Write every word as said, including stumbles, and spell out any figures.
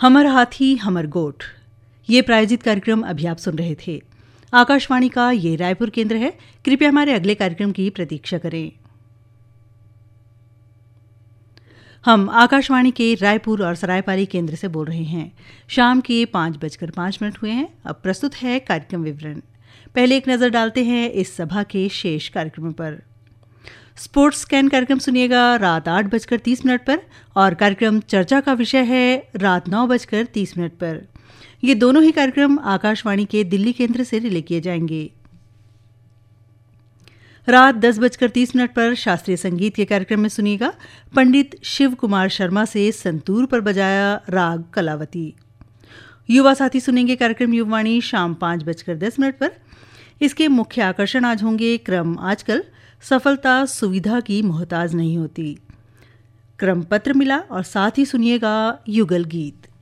हमर हाथी हमर गोठ, ये प्रायोजित कार्यक्रम अभी आप सुन रहे थे। आकाशवाणी का ये रायपुर केंद्र है। कृपया हमारे अगले कार्यक्रम की प्रतीक्षा करें। हम आकाशवाणी के रायपुर और सरायपाली केंद्र से बोल रहे हैं। शाम के पाँच बजकर पाँच मिनट हुए हैं। अब प्रस्तुत है कार्यक्रम विवरण। पहले एक नज़र डालते हैं इस सभा के शेष कार्यक्रमों पर। स्पोर्ट्स स्कैन कार्यक्रम सुनिएगा रात आठ बजकर तीस मिनट पर और कार्यक्रम चर्चा का विषय है रात नौ बजकर तीस मिनट पर। ये दोनों ही कार्यक्रम आकाशवाणी के दिल्ली केंद्र से रिले किए जाएंगे। रात दस बजकर तीस मिनट पर शास्त्रीय संगीत के कार्यक्रम में सुनिएगा पंडित शिव कुमार शर्मा से संतूर पर बजाया राग कलावती। युवा साथी सुनेंगे कार्यक्रम युववाणी शाम पाँच बजकर दस मिनट पर। इसके मुख्य आकर्षण आज होंगे क्रम आजकल सफलता सुविधा की मोहताज नहीं होती, क्रम पत्र मिला और साथ ही सुनिएगा युगल गीत।